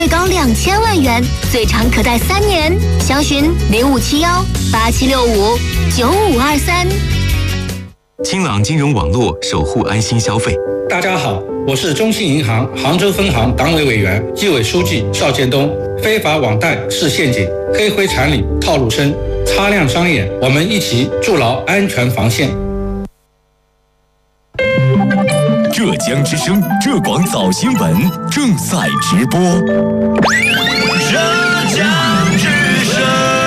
最高2000万元，最长可贷3年。详询057187659523。 清朗金融网络，守护安心消费。 大家好，我是中信银行杭州分行党委委员、纪委书记邵建东。非法网贷是陷阱，黑灰产里套路深，擦亮双眼，我们一起筑牢安全防线。 浙江之声浙广早新闻正在直播。 浙江之声。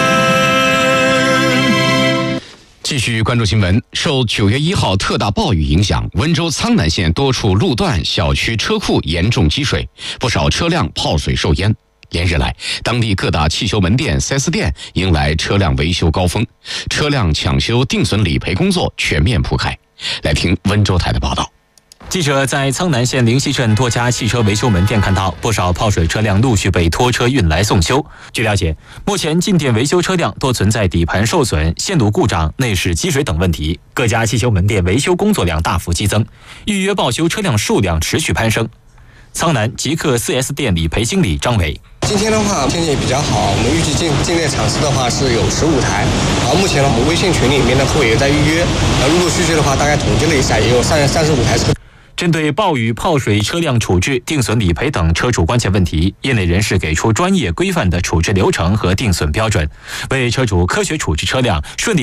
继续关注新闻。受9月1号特大暴雨影响，温州苍南县多处路段、小区车库严重积水，不少车辆泡水受淹。连日来，当地各大汽修门店、4S 店迎来车辆维修高峰，车辆抢修、定损理赔工作全面铺开。来听温州台的报道。 记者在苍南县灵溪镇多家汽车维修门店看到，不少泡水车辆陆续被拖车运来送修。据了解，目前进店维修车辆多存在底盘受损、线路故障、内饰积水等问题，各家汽修门店维修工作量大幅激增，预约报修车辆数量持续攀升。苍南极客 4S 店理赔经理张伟。 今天的话天气也比较好，我们预计进店场次的话是有15台，目前呢我们微信群里面的客户也在预约，陆陆续续的话大概统计了一下，也有35台车。 针对暴雨泡水车辆处置、定损理赔等车主关切问题，业内人士给出专业规范的处置流程和定损标准，为车主科学处置车辆、顺利